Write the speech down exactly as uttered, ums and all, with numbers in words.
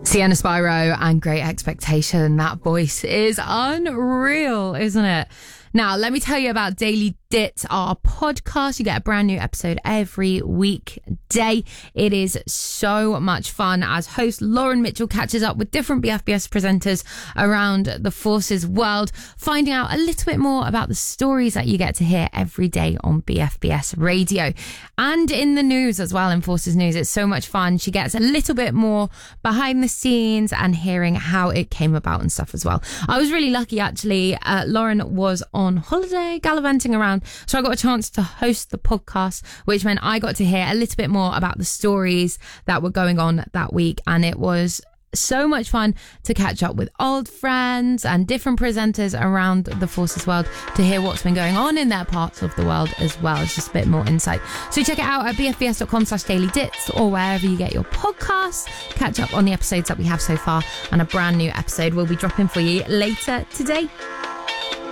Sienna Spyro and Great Expectation. That voice is unreal, isn't it? Now, let me tell you about Daily Dit, our podcast. You get a brand new episode every weekday. It is so much fun as host Lauren Mitchell catches up with different B F B S presenters around the Forces world, finding out a little bit more about the stories that you get to hear every day on B F B S Radio. And in the news as well, in Forces News, it's so much fun. She gets a little bit more behind the scenes and hearing how it came about and stuff as well. I was really lucky, actually. Uh, Lauren was on holiday, gallivanting around, so I got a chance to host the podcast, which meant I got to hear a little bit more about the stories that were going on that week, and it was so much fun to catch up with old friends and different presenters around the Forces world to hear what's been going on in their parts of the world as well. It's just a bit more insight. So check it out at bfbs.com slash daily dits or wherever you get your podcasts. Catch up on the episodes that we have so far, and a brand new episode will be dropping for you later today.